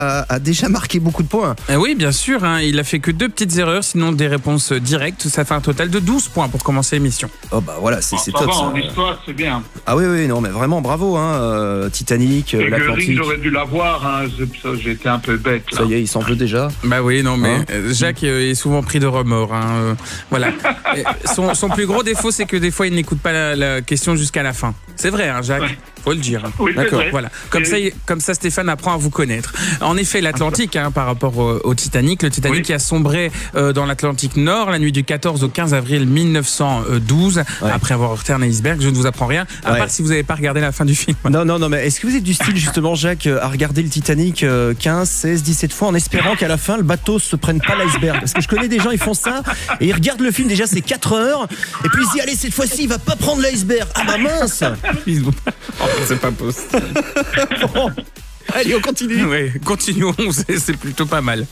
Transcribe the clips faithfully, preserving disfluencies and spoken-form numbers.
a, a déjà marqué beaucoup de points. Eh oui, bien sûr, hein, il a fait que deux petites erreurs, sinon des réponses directes. Ça fait un total de douze points pour commencer l'émission. Oh bah voilà, c'est, Bon, c'est ça top va, ça. en histoire, c'est bien. Ah oui, oui, non, mais vraiment bravo, hein, euh, Titanic, euh, Et Göring, l'Atlantique. j'aurais dû l'avoir, hein, ça, j'ai été un peu bête. Là. Ça y est, il s'en veut déjà. Bah oui, non, mais Hein euh, Jacques euh, est souvent pris de remords. Hein, euh, voilà. Et son, son plus gros défaut, c'est que des fois, il n'écoute pas la, la question jusqu'à la fin. C'est vrai, hein, Jacques. Ouais. Faut le dire. Oui, c'est vrai. Voilà. Comme Et- ça, il- comme ça, Stéphane apprend à vous connaître. En effet, l'Atlantique, hein, par rapport au, au Titanic, le Titanic Oui. qui a sombré euh, dans l'Atlantique Nord la nuit du quatorze au quinze avril mille neuf cent douze, Ouais. après avoir heurté un iceberg. Je ne vous apprends rien, à Ouais. part si vous n'avez pas regardé la fin du film. Non, non, non, mais est-ce que vous êtes du style, justement, Jacques, à regarder le Titanic euh, quinze, seize, dix-sept fois en espérant qu'à la fin, le bateau se prenne pas l'iceberg? Parce que je connais des gens, ils font ça, et ils regardent le film, déjà, c'est quatre heures, et puis ils se disent, allez, cette fois-ci, il va pas prendre l'iceberg. Ah bah mince. Oh, c'est pas possible. Bon. Allez, on continue. Oui, continuons, c'est, c'est plutôt pas mal.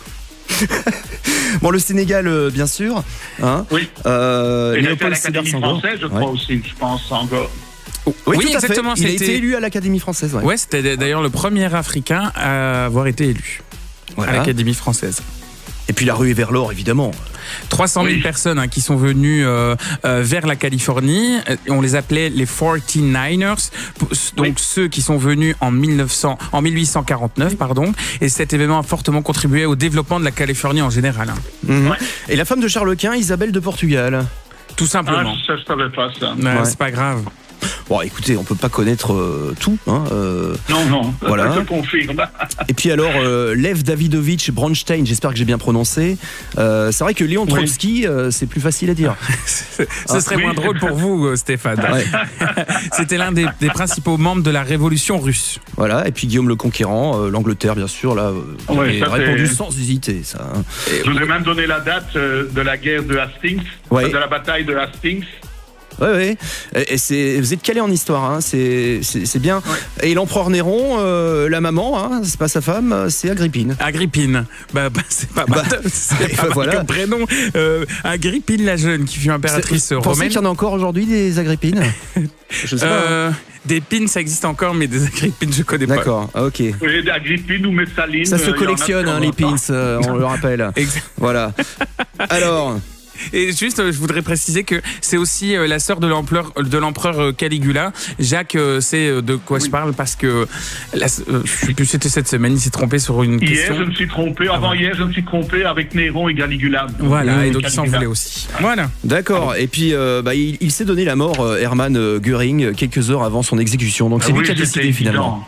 Bon, le Sénégal, euh, bien sûr. Hein. Oui. Euh, Et il a été à Léopold Sédar l'Académie Senghor. française, je Ouais. crois aussi, je pense, encore. Oui, Oui, tout à fait. exactement, Il a c'était- été élu à l'Académie française. Ouais. Ouais, c'était d'ailleurs le premier Africain à avoir été élu Voilà. à l'Académie française. Et puis la rue est vers l'or, évidemment. trois cent mille Oui. personnes hein, qui sont venues euh, euh, vers la Californie. Euh, On les appelait les forty-niners, Pour- donc Oui. ceux qui sont venus en, mille neuf cents, en mille huit cent quarante-neuf. Pardon. Et cet événement a fortement contribué au développement de la Californie en général. hein. Mhm. Ouais. Et la femme de Charles Quint, Isabelle de Portugal. Tout Ah, simplement. ça, je savais pas, ça. Ouais, Ouais. C'est pas grave. Bon, écoutez, on peut pas connaître euh, tout. Hein, euh. Non, non, Voilà. je te confirme. Et puis alors, euh, Lev Davidovich Bronstein, j'espère que j'ai bien prononcé. Euh, c'est vrai que Léon Oui. Trotsky, euh, c'est plus facile à dire. Ce serait oui. moins drôle pour vous, euh, Stéphane. Ouais. C'était l'un des, des principaux membres de la révolution russe. Voilà. Et puis Guillaume le Conquérant, euh, l'Angleterre, bien sûr. Là, euh, vous Ouais, avez ça, répondu c'est- sans hésiter, ça. hein. Je vous ai même donné la date euh, de la guerre de Hastings, Ouais. de la bataille de Hastings. Ouais, ouais. Et, et c'est, vous êtes calé en histoire, hein. c'est, c'est, c'est bien. Et l'empereur Néron, euh, la maman, hein, c'est pas sa femme, c'est Agrippine. Agrippine. Bah, bah, c'est pas mal, Bah, c'est pas mal voilà. comme prénom. Euh, Agrippine la jeune, qui fut impératrice C'est- vous pensez romaine. qu'il y en a encore aujourd'hui des Agrippines? Je sais pas. hein. Euh, des pins, ça existe encore, mais des Agrippines, je connais pas. D'accord, ah, ok. Oui, Agrippine ou Messaline. Ça se euh, il y en a collectionne, de hein, temps les en temps. pins, euh, on le rappelle. Exact. Voilà. Alors, Et juste, euh, je voudrais préciser que c'est aussi euh, la sœur de l'empereur, de l'empereur euh, Caligula. Jacques euh, sait euh, de quoi je parle parce que la, euh, je sais plus, c'était cette semaine, il s'est trompé sur une Hier, question. je me suis trompé. Avant hier, je me suis trompé avec Néron et Caligula. Voilà, Euh, et donc il s'en Caligula. voulait aussi. Voilà. d'accord. Et puis, euh, bah, il, il s'est donné la mort, euh, Hermann euh, Göring, euh, quelques heures avant son exécution. Donc, Ah c'est lui oui, qui a c'était décidé évident. finalement.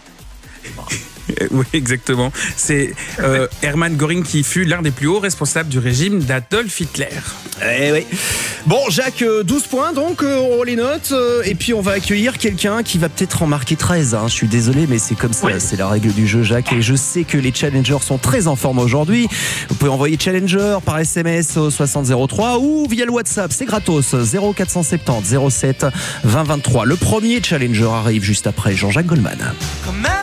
Euh, Oui, exactement. C'est euh, Hermann Göring qui fut l'un des plus hauts responsables du régime d'Adolf Hitler. Eh oui. Bon, Jacques, euh, douze points, donc euh, on les note. euh, et puis, on va accueillir quelqu'un qui va peut-être en marquer treize. Hein. Je suis désolé, mais c'est comme ça. Oui. C'est la règle du jeu, Jacques. Et je sais que les challengers sont très en forme aujourd'hui. Vous pouvez envoyer challenger par S M S au soixante zéro trois ou via le WhatsApp. C'est gratos. zéro quatre cent soixante-dix zéro sept vingt vingt-trois. Le premier challenger arrive juste après Jean-Jacques Goldman.